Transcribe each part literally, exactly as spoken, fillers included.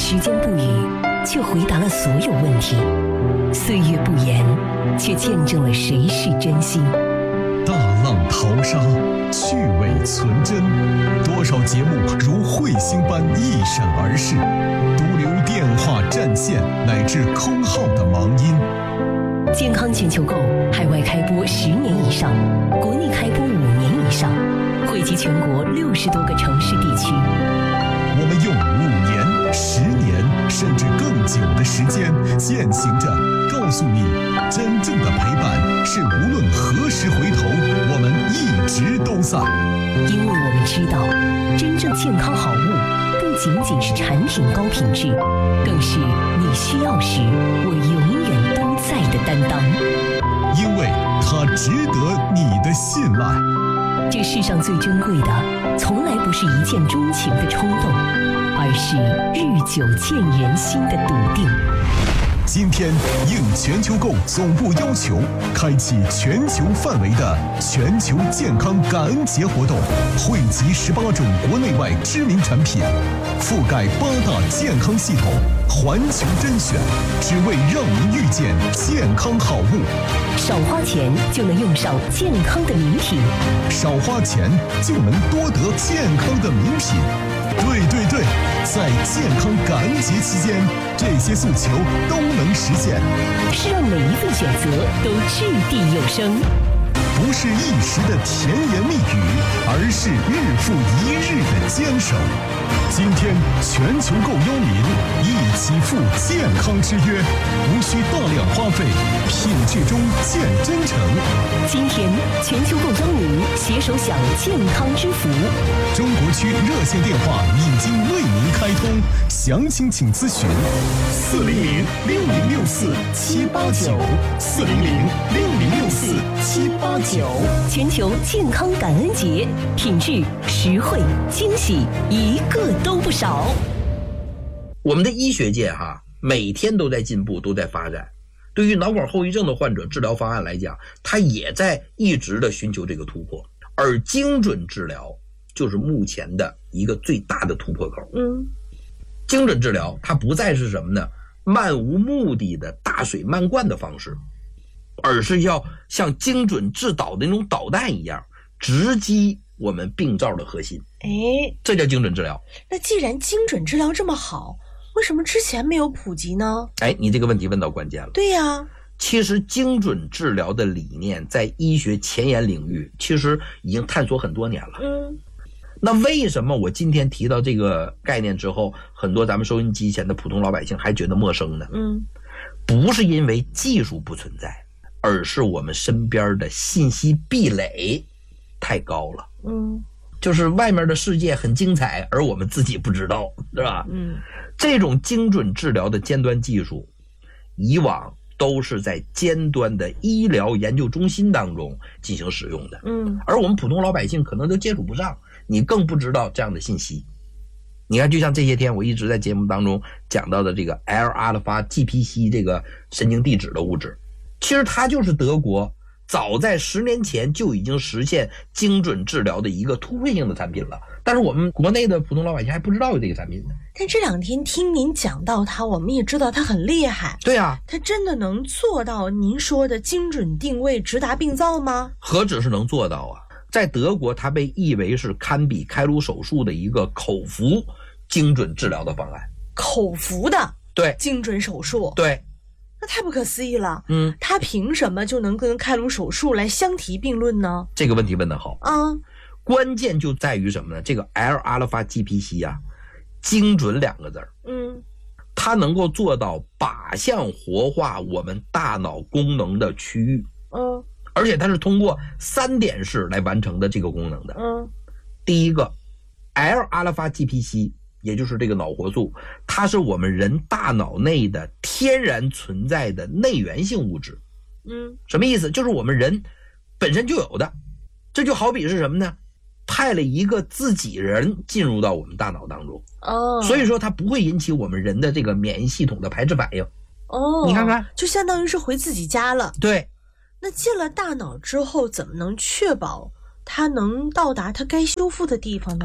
时间不语，却回答了所有问题；岁月不言，却见证了谁是真心。 大浪淘沙，趣味存真，多少节目如彗星般一闪而逝，独留电话占线乃至空号的忙音。 健康全球购海外开播十年以上，国内开播五年以上，惠及全国六十多个城市地区。 我们用五年、十年甚至更久的时间，践行着告诉你，真正的陪伴是无论何时回头，我们一直都在。 因为我们知道，真正健康好物不仅仅是产品高品质，更是你需要时我永远都在的担当。 因为它值得你的信赖。 这世上最珍贵的，从来不是一见钟情的冲动，而是日久见人心的笃定。 今天应全球购总部要求，开启全球范围的全球健康感恩节活动，汇集十八种国内外知名产品，覆盖八大健康系统，环球甄选，只为让您遇见健康好物。 少花钱就能用上健康的名品， 少花钱就能多得健康的名品。对对对，在健康感恩节期间，这些诉求都能实现， 是让每一份选择都掷地有声， 不是一时的甜言蜜语，而是日复一日的坚守。今天全球购邀您一起赴健康之约，无需大量花费，品质中见真诚。 今天全球购邀您携手享健康之福。 中国区热线电话已经为您开通，详情请咨询四零零六零六四七八九四零零六零六四七八九。 全球健康感恩节，品质、实惠、惊喜，一个都不少。 我们的医学界哈，每天都在进步，都在发展。对于脑管后遗症的患者，治疗方案来讲，它也在一直的寻求这个突破。而精准治疗就是目前的一个最大的突破口。 嗯， 精准治疗它不再是什么呢？漫无目的的大水漫灌的方式，而是要像精准制导的那种导弹一样，直击我们病灶的核心。 哎， 这叫精准治疗。 那既然精准治疗这么好，为什么之前没有普及呢？ 哎，你这个问题问到关键了。 对呀， 其实精准治疗的理念在医学前沿领域其实已经探索很多年了。 嗯， 那为什么我今天提到这个概念之后，很多咱们收音机前的普通老百姓还觉得陌生呢？ 嗯， 不是因为技术不存在，而是我们身边的信息壁垒太高了。 嗯， 就是外面的世界很精彩，而我们自己不知道，是吧？ 嗯， 这种精准治疗的尖端技术，以往都是在尖端的医疗研究中心当中进行使用的。 嗯， 而我们普通老百姓可能都接触不上，你更不知道这样的信息。你看，就像这些天我一直在节目当中讲到的这个 L 阿尔法 G P C 这个神经递质的物质，其实它就是德国早在十年前就已经实现精准治疗的一个突破性的产品了，但是我们国内的普通老百姓还不知道有这个产品呢。 但这两天听您讲到它，我们也知道它很厉害。 对啊， 它真的能做到您说的精准定位直达病灶吗？ 何止是能做到啊，在德国它被译为是堪比开颅手术的一个口服精准治疗的方案。 口服的对精准手术， 对， 那太不可思议了。 嗯， 他凭什么就能跟开颅手术来相提并论呢？ 这个问题问得好啊！ 关键就在于什么呢？这个 L 阿尔法 G P C 啊，精准两个字儿， 嗯， 它能够做到靶向活化我们大脑功能的区域， 嗯， 而且它是通过三点式来完成的这个功能的。 嗯， 第一个 L 阿尔法 G P C。也就是这个脑活素，它是我们人大脑内的天然存在的内源性物质。 嗯， 什么意思？就是我们人本身就有的。这就好比是什么呢？派了一个自己人进入到我们大脑当中。 哦， 所以说它不会引起我们人的这个免疫系统的排斥反应。 哦， 你看看， 就相当于是回自己家了。 对。 那进了大脑之后，怎么能确保它能到达它该修复的地方呢？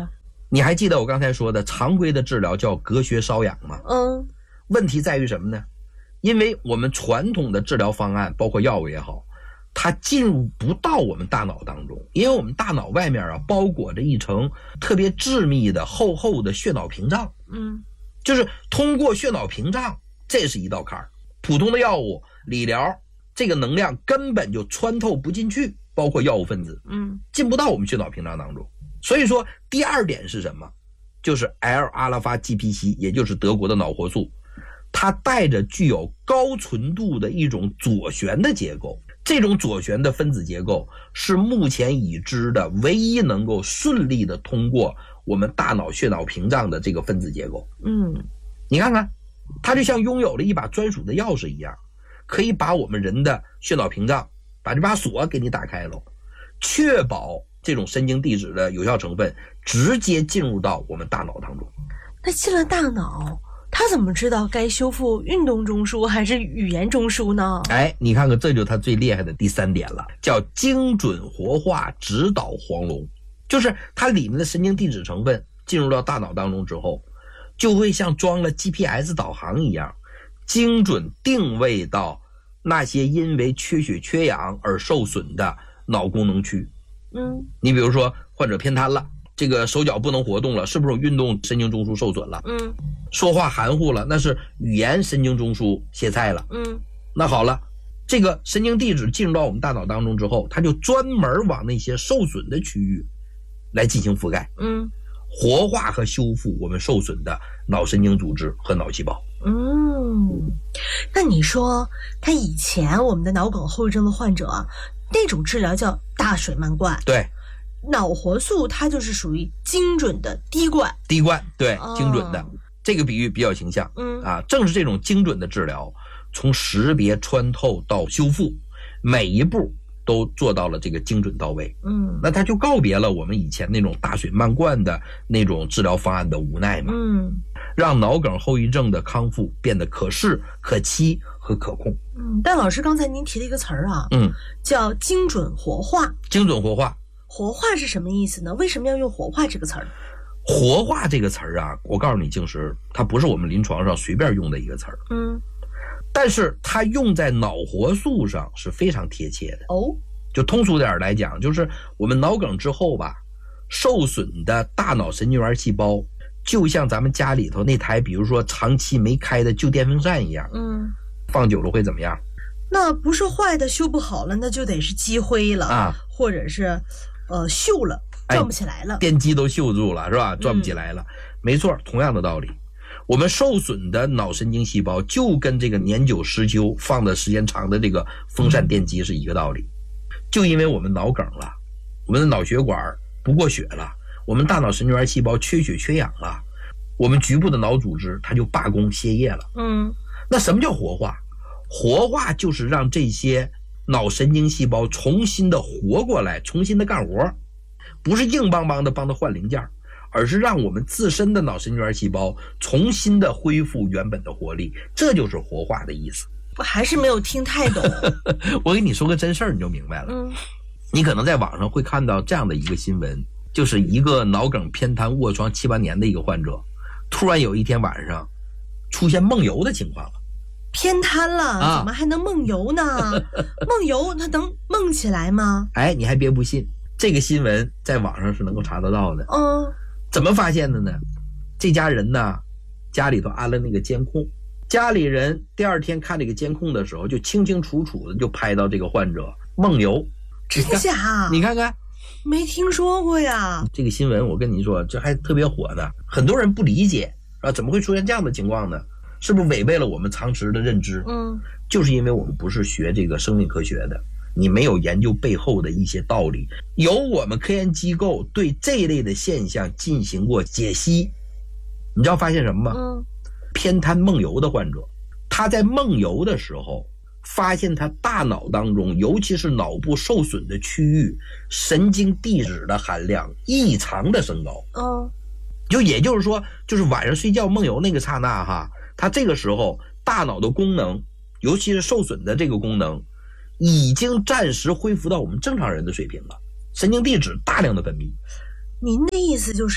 你还记得我刚才说的常规的治疗叫隔靴搔痒吗？ 嗯， 问题在于什么呢？因为我们传统的治疗方案，包括药物也好，它进入不到我们大脑当中，因为我们大脑外面啊包裹着一层特别致密的厚厚的血脑屏障。 嗯， 就是通过血脑屏障，这是一道坎儿。普通的药物理疗，这个能量根本就穿透不进去，包括药物分子， 嗯， 进不到我们血脑屏障当中。所以说，第二点是什么？就是 L 阿拉法 G P C， 也就是德国的脑活素，它带着具有高纯度的一种左旋的结构。这种左旋的分子结构是目前已知的唯一能够顺利的通过我们大脑血脑屏障的这个分子结构。 嗯， 你看看，它就像拥有了一把专属的钥匙一样，可以把我们人的血脑屏障，把这把锁给你打开了，确保这种神经递质的有效成分直接进入到我们大脑当中。 那进了大脑，他怎么知道该修复运动中枢还是语言中枢呢？ 哎，你看看，这就是他最厉害的第三点了，叫精准活化指导黄龙。就是它里面的神经递质成分进入到大脑当中之后，就会像装了 G P S 导航一样，精准定位到那些因为缺血缺氧而受损的脑功能区。 嗯， 你比如说患者偏瘫了，这个手脚不能活动了，是不是运动神经中枢受损了？ 嗯， 说话含糊了，那是语言神经中枢歇菜了。 嗯， 那好了，这个神经递质进入到我们大脑当中之后，它就专门往那些受损的区域来进行覆盖， 嗯， 活化和修复我们受损的脑神经组织和脑细胞。 嗯，那你说他以前我们的脑梗后遗症的患者那种治疗叫大水漫灌， 对， 脑活素它就是属于精准的滴灌。 滴灌，对， 哦精准的，这个比喻比较形象。 嗯啊，正是这种精准的治疗，从识别穿透到修复，每一步都做到了这个精准到位。 嗯那他就告别了我们以前那种大水漫灌的那种治疗方案的无奈嘛， 嗯让脑梗后遗症的康复变得可视、可期和可控。 嗯，但老师刚才您提了一个词儿啊， 嗯， 叫精准活化。 精准活化。 活化是什么意思呢？为什么要用活化这个词儿？ 活化这个词儿啊，我告诉你，静石，它不是我们临床上随便用的一个词儿， 嗯， 但是它用在脑活素上是非常贴切的。 哦， 就通俗点来讲，就是我们脑梗之后吧，受损的大脑神经元细胞就像咱们家里头那台比如说长期没开的旧电风扇一样， 嗯， 放久了会怎么样那不是坏的修不好了，那就得是积灰了啊， 或者是呃锈了，转不起来了， 电机都锈住了是吧，转不起来了、嗯、没错，同样的道理，我们受损的脑神经细胞就跟这个年久失修放的时间长的这个风扇电机是一个道理，就因为我们脑梗了，我们的脑血管不过血了，我们大脑神经元细胞缺血缺氧了，我们局部的脑组织它就罢工歇业了。 嗯， 那什么叫活化？活化就是让这些脑神经细胞重新的活过来，重新的干活，不是硬邦邦的帮它换零件，而是让我们自身的脑神经元细胞重新的恢复原本的活力，这就是活化的意思。 我还是没有听太懂。 我给你说个真事儿你就明白了。 嗯， 你可能在网上会看到这样的一个新闻，就是一个脑梗偏瘫卧床七八年的一个患者，突然有一天晚上出现梦游的情况了。 偏瘫了、啊、怎么还能梦游呢？梦游他能梦起来吗？ 哎，你还别不信，这个新闻在网上是能够查得到的。 嗯， 怎么发现的呢？这家人呢，家里头安了那个监控，家里人第二天看这个监控的时候，就清清楚楚的就拍到这个患者梦游。 真假？ 你看看， 没听说过呀。 这个新闻我跟你说，这还特别火呢，很多人不理解啊，怎么会出现这样的情况呢？是不是违背了我们常识的认知？ 嗯， 就是因为我们不是学这个生命科学的，你没有研究背后的一些道理。由我们科研机构对这一类的现象进行过解析，你知道发现什么吗？ 嗯， 偏瘫梦游的患者，他在梦游的时候，发现他大脑当中，尤其是脑部受损的区域，神经递质的含量异常的升高。 嗯， 就也就是说，就是晚上睡觉梦游那个刹那哈。它这个时候大脑的功能，尤其是受损的这个功能，已经暂时恢复到我们正常人的水平了，神经递质大量的分泌。 您的意思就是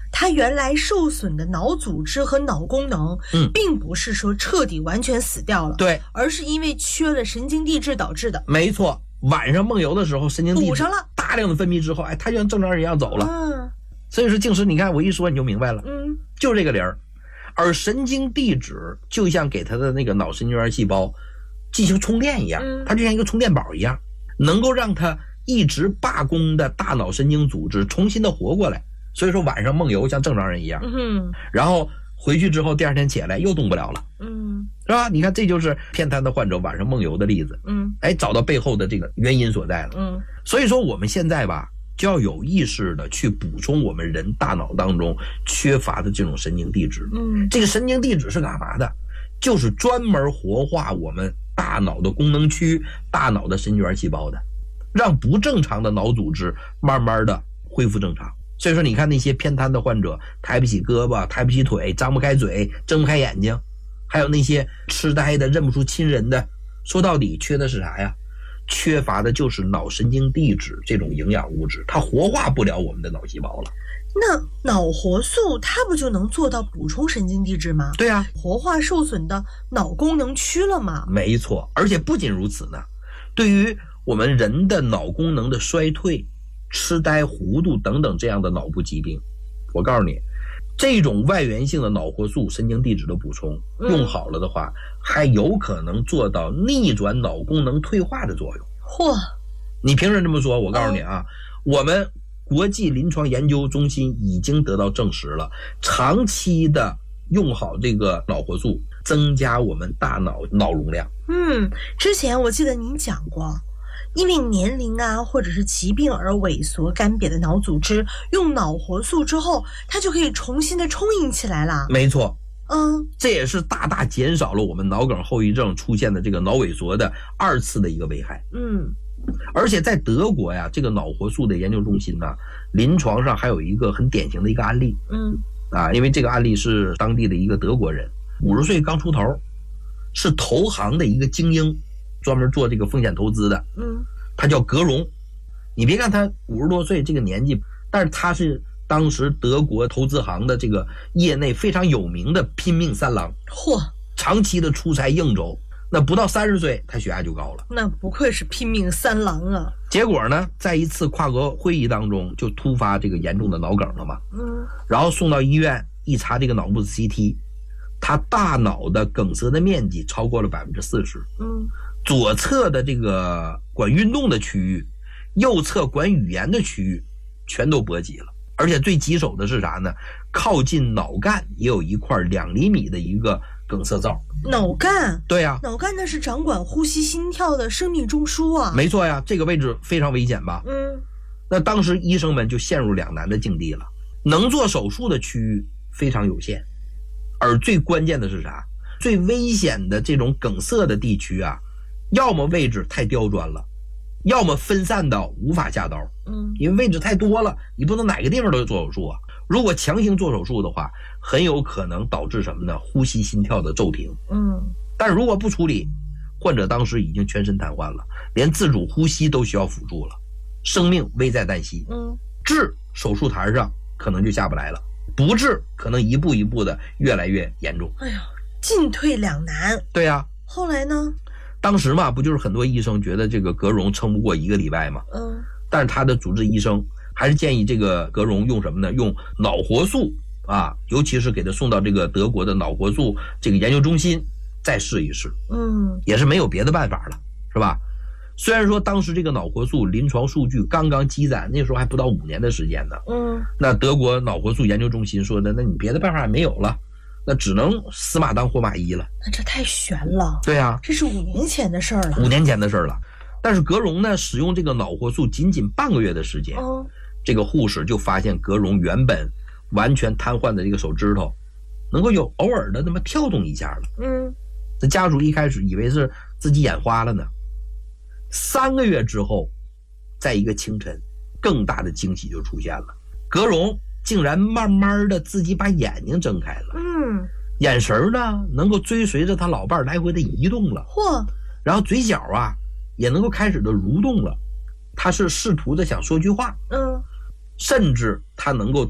他原来受损的脑组织和脑功能， 嗯并不是说彻底完全死掉了， 对， 而是因为缺了神经递质导致的。 没错，晚上梦游的时候，神经递质补上了大量的分泌之后，哎，他就像正常人一样走了。 嗯所以说，静时你看我一说你就明白了， 嗯就这个理儿。而神经递质就像给他的那个脑神经元细胞进行充电一样， 嗯它就像一个充电宝一样，能够让它一直罢工的大脑神经组织重新的活过来。所以说晚上梦游像正常人一样， 嗯然后回去之后第二天起来又动不了了， 嗯是吧？你看这就是偏瘫的患者晚上梦游的例子， 嗯哎，找到背后的这个原因所在了。 嗯所以说我们现在吧，就要有意识的去补充我们人大脑当中缺乏的这种神经递质。 嗯这个神经递质是干嘛的？就是专门活化我们大脑的功能区、大脑的神经元细胞的，让不正常的脑组织慢慢的恢复正常。所以说你看那些偏瘫的患者，抬不起胳膊，抬不起腿，张不开嘴，睁不开眼睛，还有那些痴呆的认不出亲人的，说到底缺的是啥呀？缺乏的就是脑神经递质这种营养物质，它活化不了我们的脑细胞了。 那脑活素它不就能做到补充神经递质吗？ 对啊， 活化受损的脑功能区了吗？ 没错，而且不仅如此呢，对于我们人的脑功能的衰退、痴呆、糊涂等等这样的脑部疾病，我告诉你，这种外源性的脑活素神经递质的补充用好了的话，还有可能做到逆转脑功能退化的作用。 嚯！ 你凭什么这么说？我告诉你啊，我们国际临床研究中心已经得到证实了，长期的用好这个脑活素，增加我们大脑脑容量。 嗯，之前我记得您讲过，因为年龄啊或者是疾病而萎缩干瘪的脑组织，用脑活素之后，它就可以重新的充盈起来了。 没错， 嗯， 这也是大大减少了我们脑梗后遗症出现的这个脑萎缩的二次的一个危害。 嗯而且在德国呀，这个脑活素的研究中心呢，临床上还有一个很典型的一个案例嗯啊，因为这个案例是当地的一个德国人，五十岁刚出头，是投行的一个精英，专门做这个风险投资的， 嗯他叫格荣。你别看他五十多岁这个年纪，但是他是当时德国投资行的这个业内非常有名的拼命三郎， 嚯， 长期的出差应酬，那不到三十岁他血压就高了。 那不愧是拼命三郎啊。 结果呢，在一次跨国会议当中就突发这个严重的脑梗了嘛， 嗯然后送到医院一查这个脑部 C T， 他大脑的梗塞的面积超过了百分之四十， 嗯左侧的这个管运动的区域，右侧管语言的区域全都波及了。而且最棘手的是啥呢？靠近脑干也有一块两厘米的一个梗塞灶。 脑干， 对呀、 脑干那是掌管呼吸心跳的生命中枢啊。 没错呀，这个位置非常危险吧？ 嗯那当时医生们就陷入两难的境地了，能做手术的区域非常有限，而最关键的是啥？最危险的这种梗塞的地区啊，要么位置太刁钻了，要么分散到无法下刀， 嗯因为位置太多了，你不能哪个地方都做手术啊。如果强行做手术的话，很有可能导致什么呢？呼吸心跳的骤停。 嗯但如果不处理，患者当时已经全身瘫痪了，连自主呼吸都需要辅助了，生命危在旦夕。 嗯治手术台上可能就下不来了，不治可能一步一步的越来越严重。 哎呀，进退两难。 对呀、啊， 后来呢？ 当时嘛，不就是很多医生觉得这个格荣撑不过一个礼拜嘛， 嗯但是他的主治医生还是建议这个格荣用什么呢？用脑活素啊，尤其是给他送到这个德国的脑活素这个研究中心再试一试， 嗯也是没有别的办法了，是吧？虽然说当时这个脑活素临床数据刚刚积攒，那时候还不到五年的时间呢， 嗯那德国脑活素研究中心说的，那你别的办法也没有了，那只能死马当活马医了。 那这太悬了。 对呀、啊， 这是五年前的事儿了。 五年前的事儿了。但是格荣呢，使用这个脑活素仅仅半个月的时间， 嗯这个护士就发现格荣原本完全瘫痪的这个手指头，能够有偶尔的那么跳动一下了。 嗯那家属一开始以为是自己眼花了呢。三个月之后，在一个清晨，更大的惊喜就出现了，格荣竟然慢慢的自己把眼睛睁开了， 嗯， 眼神呢能够追随着他老伴来回的移动了， 嚯， 然后嘴角啊也能够开始的蠕动了，他是试图的想说句话， 嗯甚至他能够